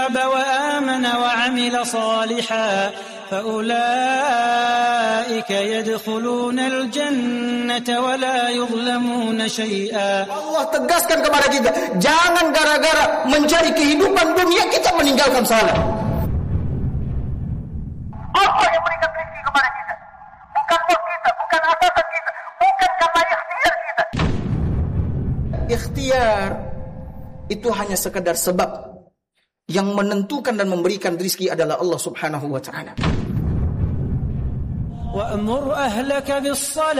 وآمن وعمل صالحا فأولئك يدخلون الجنة ولا يظلمون شيئا. Allah tegaskan kepada kita, jangan gara-gara mencari kehidupan dunia kita meninggalkan salat. Allah yang berikan rezeki kepada kita, bukan bos kita, bukan atasan kita, bukan karena ikhtiar kita. Ikhtiar itu hanya sekedar sebab. Yang menentukan dan memberikan rezeki adalah Allah Subhanahu wa taala. وَأْمُرْ أَهْلَكَ بِالصَّلَاةِ